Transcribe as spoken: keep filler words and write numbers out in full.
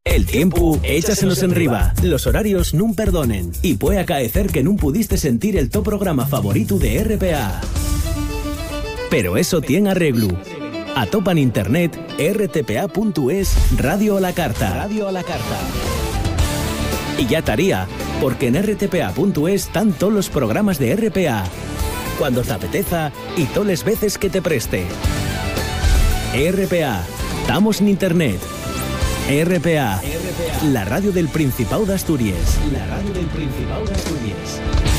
El tiempo, échasenos en riba. Los horarios nun perdonen. Y puede acaecer que nun pudiste sentir el top programa favorito de R P A. Pero eso tiene arreglo. Atopa en internet r t p a punto es Radio a la Carta. Radio a la Carta. Y ya estaría, porque en r t p a punto es están todos los programas de R P A. Cuando te apeteza y todas las veces que te preste. R P A. Estamos en internet. R P A. R P A. La radio del Principado de Asturias. La radio del Principado de Asturias.